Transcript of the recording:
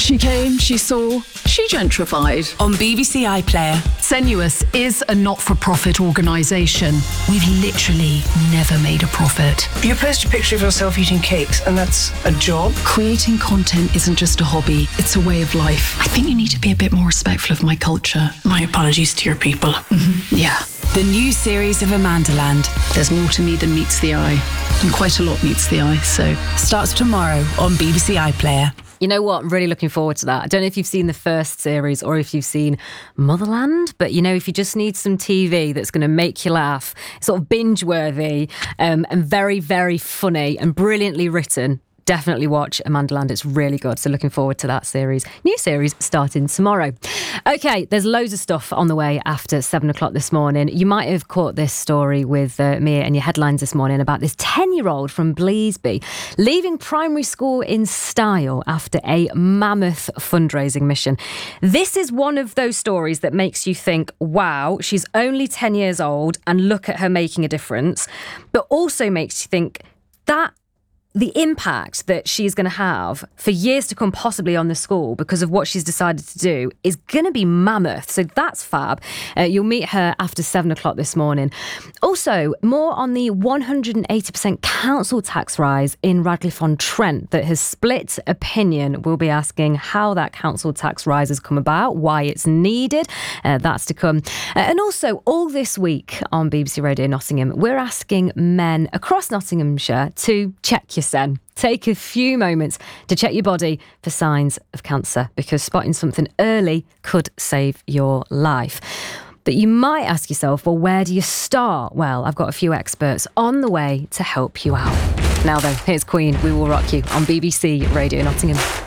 She came, she saw, she gentrified. On BBC iPlayer. Sensuous is a not-for-profit organisation. We've literally never made a profit. You post a picture of yourself eating cakes, and that's a job? Creating content isn't just a hobby, it's a way of life. I think you need to be a bit more respectful of my culture. My apologies to your people. Yeah. The new series of Amandaland. There's more to me than meets the eye. And quite a lot meets the eye, so... Starts tomorrow on BBC iPlayer. You know what? I'm really looking forward to that. I don't know if you've seen the first series or if you've seen Motherland, but you know, if you just need some TV that's going to make you laugh, sort of binge-worthy and very, very funny and brilliantly written, definitely watch Amandaland. It's really good. So looking forward to that series. New series starting tomorrow. Okay, there's loads of stuff on the way after 7 o'clock this morning. You might have caught this story with Mia in your headlines this morning about this 10-year-old from Bleasby leaving primary school in style after a mammoth fundraising mission. This is one of those stories that makes you think, wow, she's only 10 years old and look at her making a difference, but also makes you think that the impact that she's going to have for years to come, possibly on the school, because of what she's decided to do, is going to be mammoth. So that's fab. You'll meet her after 7 o'clock this morning. Also, more on the 180% council tax rise in Radcliffe-on-Trent that has split opinion. We'll be asking how that council tax rise has come about, why it's needed. That's to come. And also, all this week on BBC Radio Nottingham, we're asking men across Nottinghamshire to check your sen. Take a few moments to check your body for signs of cancer, because spotting something early could save your life. But you might ask yourself, well, where do you start? Well, I've got a few experts on the way to help you out. Now then, here's Queen, We Will Rock You on BBC Radio Nottingham.